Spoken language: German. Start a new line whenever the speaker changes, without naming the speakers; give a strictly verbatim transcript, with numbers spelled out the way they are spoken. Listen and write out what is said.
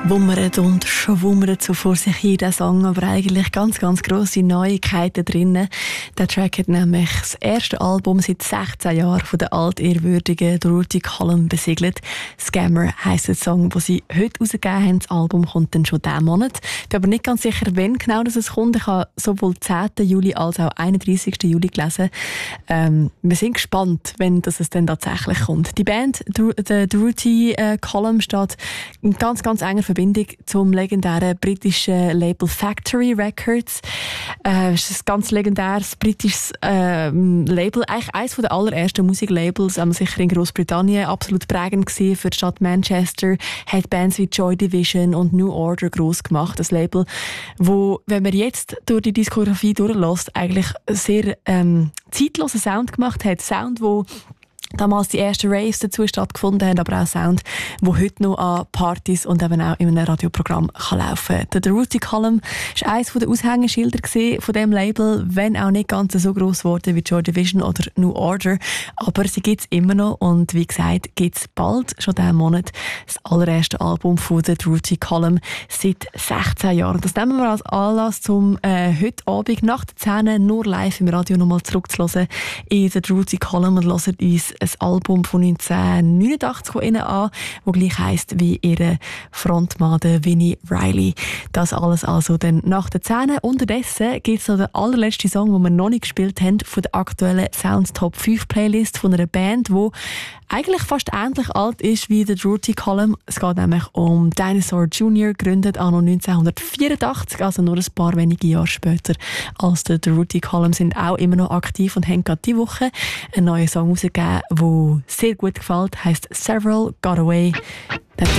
wummert und schwummert so vor sich hin, der Song, aber eigentlich ganz, ganz grosse Neuigkeiten drin. Der Track hat nämlich das erste Album seit sechzehn Jahren von der altehrwürdigen Ruthie Collum besiegelt. «Scammer» heisst der Song, den sie heute rausgegeben haben. Das Album kommt dann schon diesen Monat. Ich bin aber nicht ganz sicher, wann genau das es kommt. Ich habe sowohl zehnten Juli als auch einunddreißigsten Juli gelesen. Ähm, wir sind gespannt, wenn das es dann tatsächlich kommt. Die Band, die Ruthie äh, Collum, steht in ganz, ganz enger Verbindung zum legendären britischen Label Factory Records. Äh, das ist ein ganz legendäres britisches äh, Label, eigentlich eines der allerersten Musiklabels, ähm, sicher in Großbritannien, absolut prägend gewesen für die Stadt Manchester, hat Bands wie Joy Division und New Order gross gemacht. Das Label, wo, wenn man jetzt durch die Diskografie durchlässt, eigentlich sehr ähm, zeitlosen Sound gemacht hat. Sound, wo damals die ersten Raves dazu stattgefunden haben, aber auch Sound, der heute noch an Partys und eben auch in einem Radioprogramm kann laufen kann. Der Ruthie Collum war eines der Aushängeschilder von diesem Label, wenn auch nicht ganz so gross geworden wie Joy Division oder New Order. Aber sie gibt es immer noch und wie gesagt, gibt es bald, schon diesen Monat, das allererste Album von der Ruthie Collum seit sechzehn Jahren. Das nehmen wir als Anlass, um äh, heute Abend nach der zehn nur live im Radio nochmal zurückzuhören in der Ruthie Collum und hören uns ein Album von neunzehnhundertneunundachtzig von ihnen an, das gleich heisst wie ihre Frontmann, Vinnie Riley. Das alles also dann nach der zehn. Unterdessen gibt es noch den allerletzten Song, den wir noch nicht gespielt haben, von der aktuellen Sounds Top fünf Playlist von einer Band, die eigentlich fast ähnlich alt ist wie der Ruthie Collum. Es geht nämlich um Dinosaur Junior, gegründet anno neunzehnhundertvierundachtzig, also nur ein paar wenige Jahre später als der Ruthie Collum, sind auch immer noch aktiv und haben gerade diese Woche einen neuen Song rausgegeben, der sehr gut gefällt, heisst «Several Got Away».